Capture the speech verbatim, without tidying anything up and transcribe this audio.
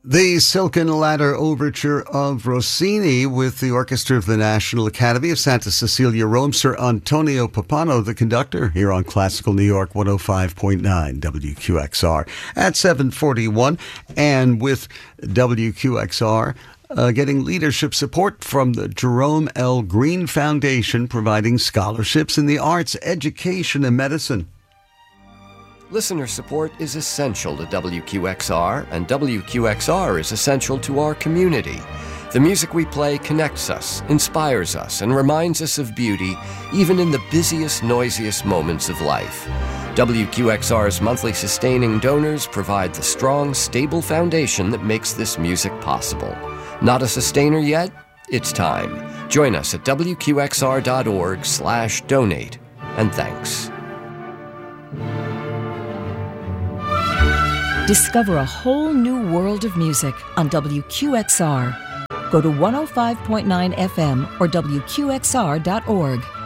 The Silken Ladder Overture of Rossini with the Orchestra of the National Academy of Santa Cecilia, Rome. Sir Antonio Pappano, the conductor, here on Classical New York one oh five point nine W Q X R at seven forty-one. And with W Q X R uh, getting leadership support from the Jerome L. Green Foundation, providing scholarships in the arts, education, and medicine. Listener support is essential to W Q X R, and W Q X R is essential to our community. The music we play connects us, inspires us, and reminds us of beauty, even in the busiest, noisiest moments of life. W Q X R's monthly sustaining donors provide the strong, stable foundation that makes this music possible. Not a sustainer yet? It's time. Join us at W Q X R dot org slash donate, and thanks. Discover a whole new world of music on W Q X R. Go to one oh five point nine F M or W Q X R dot org.